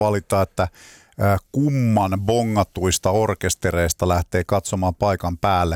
valita, että kumman bongatuista orkestereista lähtee katsomaan paikan päälle.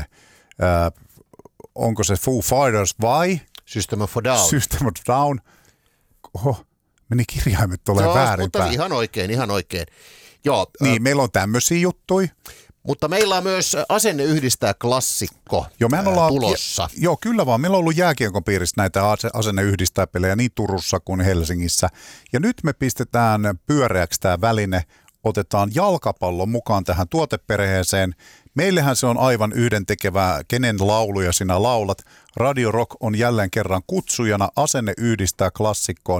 Onko se Foo Fighters vai System of a Down. System of a Down. Oho, meni kirjaimet tulee väärinpäin. Mutta ihan oikein. Joo, niin, meillä on tämmöisiä juttuja. Mutta meillä on myös asenne yhdistää klassikko tulossa. Joo, kyllä vaan. Meillä on ollut jääkiekon piirissä näitä asenne yhdistää pelejä niin Turussa kuin Helsingissä. Ja nyt me pistetään pyöreäksi tämä väline. Otetaan jalkapallo mukaan tähän tuoteperheeseen. Meillähän se on aivan yhdentekevää, kenen lauluja sinä laulat. Radio Rock on jälleen kerran kutsujana asenne yhdistää klassikkoon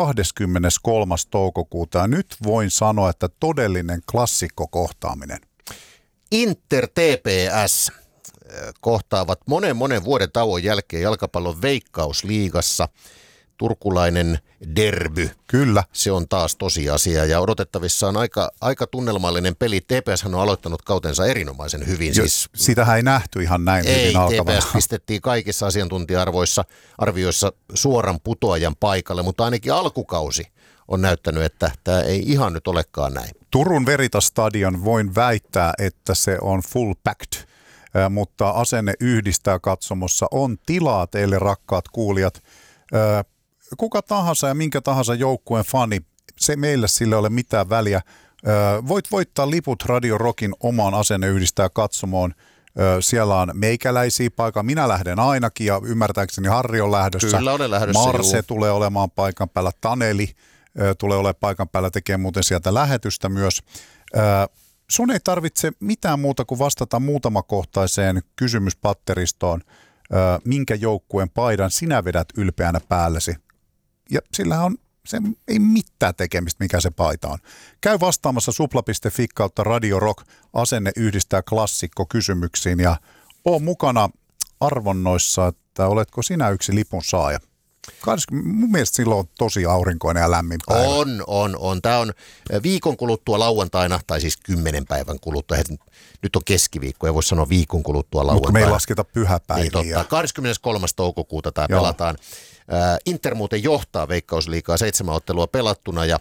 23. toukokuuta. Ja nyt voin sanoa, että todellinen klassikkokohtaaminen. Inter TPS kohtaavat monen vuoden tauon jälkeen jalkapallon Veikkausliigassa. Turkulainen derby. Kyllä. Se on taas tosiasia ja odotettavissa on aika tunnelmallinen peli. TPS on aloittanut kautensa erinomaisen hyvin. Sitähän ei nähty ihan näin hyvin alkavana. TPS pistettiin kaikissa asiantuntija-arvioissa suoran putoajan paikalle, mutta ainakin alkukausi on näyttänyt, että tämä ei ihan nyt olekaan näin. Turun Veritas-stadion voin väittää, että se on full packed, mutta asenne yhdistää katsomossa on tilaa teille rakkaat kuulijat. Kuka tahansa ja minkä tahansa joukkueen fani, se meille sille ole mitään väliä. Voit voittaa liput Radio Rockin omaan asenne yhdistää katsomoon. Siellä on meikäläisiä paikalla. Minä lähden ainakin ja ymmärtääkseni Harri on lähdössä. Kyllä olen lähdössä. Marse tulee olemaan paikan päällä. Taneli tulee olemaan paikan päällä, tekee muuten sieltä lähetystä myös. Sun ei tarvitse mitään muuta kuin vastata muutamakohtaiseen kysymyspatteristoon, minkä joukkueen paidan sinä vedät ylpeänä päällesi. Ja sillä on se ei mitään tekemistä, mikä se paita on. Käy vastaamassa supla.fi kautta Radio Rock asenne yhdistää klassikko kysymyksiin ja oo mukana arvonnoissa, että oletko sinä yksi lipun saaja. Mun mielestä silloin on tosi aurinkoinen ja lämmin päivä. On. Tämä on viikon kuluttua lauantaina, tai siis 10 päivän kuluttua. Nyt on keskiviikko, ja voisi sanoa viikon kuluttua lauantaina. Mutta me ei lasketa pyhäpäiviä. Niin, totta. 23. toukokuuta tämä pelataan. Inter muuten johtaa Veikkausliigaa 7 ottelua pelattuna, ja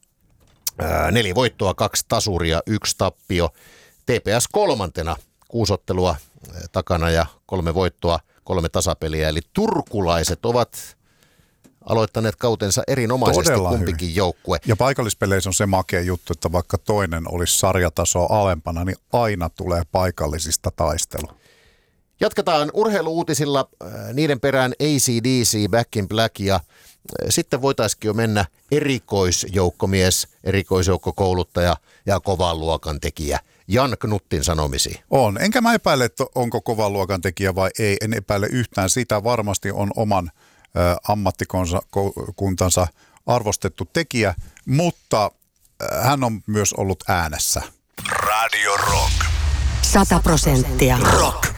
4 voittoa, 2 tasuria, 1 tappio. TPS 3. 6 ottelua takana ja 3 voittoa, 3 tasapeliä. Eli turkulaiset ovat aloittaneet kautensa erinomaisesti todella kumpikin hyvin joukkue. Ja paikallispeleissä on se makea juttu, että vaikka toinen olisi sarjatasoa alempana, niin aina tulee paikallisista taistelu. Jatketaan urheiluuutisilla, niiden perään AC/DC, Back in Black ja sitten voitaisiin jo mennä erikoisjoukkomies, erikoisjoukkokouluttaja ja kovan luokan tekijä Jan Knuttin sanomisiin. On, enkä mä epäile, että onko kovan luokan tekijä vai ei, en epäile yhtään sitä. Varmasti on oman ammattikuntansa arvostettu tekijä, mutta hän on myös ollut äänessä. Radio Rock. 100% rock.